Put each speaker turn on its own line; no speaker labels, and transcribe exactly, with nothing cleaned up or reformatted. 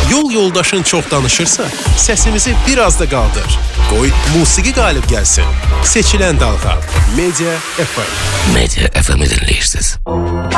Yol yoldaşın çox danışırsa, səsimizi biraz da qaldır. Qoy musiqi qalib gəlsin. Seçilən dalğa Media F M.
Media F M'i dinləyirsiniz.